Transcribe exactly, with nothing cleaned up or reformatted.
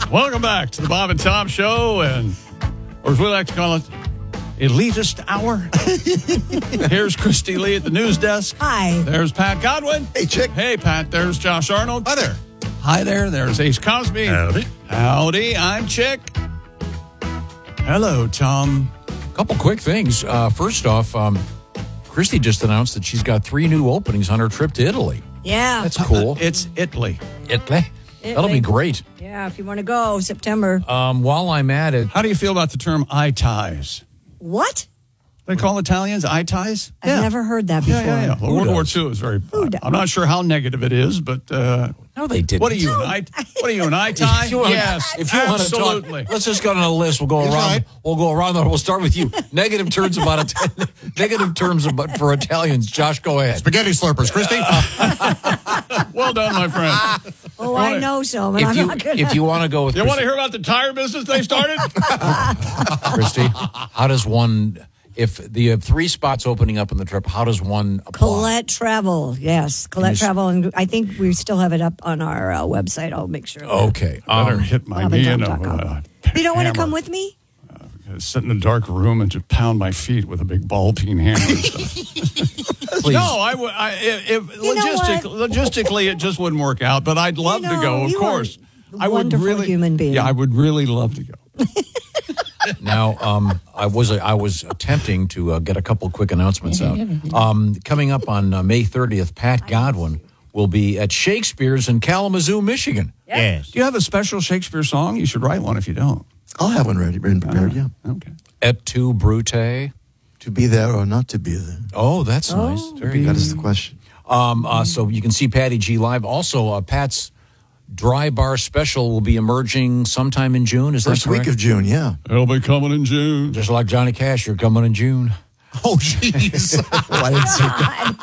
Welcome back to the Bob and Tom Show, and or as we like to call it, Elitist Hour. Here's Christy Lee at the news desk. Hi. There's Pat Godwin. Hey, Chick. Hey, Pat. There's Josh Arnold. Hi there. Hi there. There's Ace Cosby. Howdy. Howdy. I'm Chick. Hello, Tom. Couple quick things. Uh, first off, um, Christy just announced that she's got three new openings on her trip to Italy. Yeah. That's cool. It's Italy. Italy. That'll be great. Yeah, if you want to go, September. Um, while I'm at it, How do you feel about the term eye ties? What? They call Italians eye ties? I've never heard that before. Yeah, yeah, yeah. Who World War does? Two is very. Who does? I'm not sure how negative it is, but uh, no, they didn't. what are you? An eye, what are you? An eye tie? If you wanna- Yes, if you want to absolutely. talk, let's just go on a list. We'll go He's around. right. We'll go around. We'll start with you. Negative terms about it. Negative terms about for Italians. Josh, go ahead. Spaghetti slurpers, Christy. Well done, my friend. Oh, I know some, and If I'm you not gonna. if you want to go with You want to Christy, hear about the tire business they started? Christy, how does one? If the uh, three spots opening up in the trip, how does one apply? Colette Travel, yes, Colette you s- Travel, and I think we still have it up on our uh, website. I'll make sure. Okay. Better Um, hit my Bob knee and in Tom a, dot com. uh, You don't want to hammer. come with me? Sit in a dark room and just pound my feet with a big ball peen hammer and stuff. please. No, I would. I, if, if You know logistic, what? logistically, it just wouldn't work out. But I'd love You to know, go. Of you are course, a I would wonderful really. human being. Yeah, I would really love to go. Now, um, I was I was attempting to uh, get a couple quick announcements out. Um, coming up on uh, May thirtieth, Pat Godwin will be at Shakespeare's in Kalamazoo, Michigan. Yes. Do you have a special Shakespeare song? You should write one if you don't. I'll have one ready, ready prepared, yeah. Okay. Et tu, Brute? To be there or not to be there. Oh, that's nice. Very That good. is the question. Um, uh, so you can see Patty G live. Also, uh, Pat's Dry Bar Special will be emerging sometime in June. Is First that correct? week of June, yeah. It'll be coming in June. Just like Johnny Cash, you're coming in June. Oh, jeez. Well, I didn't say that.